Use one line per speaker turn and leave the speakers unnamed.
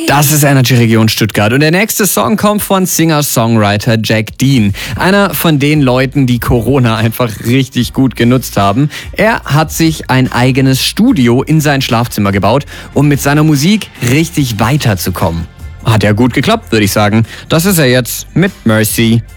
Das ist Energy Region Stuttgart und der nächste Song kommt von Singer-Songwriter Jack Dean. Einer von den Leuten, die Corona einfach richtig gut genutzt haben. Er hat sich ein eigenes Studio in sein Schlafzimmer gebaut, um mit seiner Musik richtig weiterzukommen. Hat ja gut geklappt, würde ich sagen. Das ist er jetzt mit Mercy.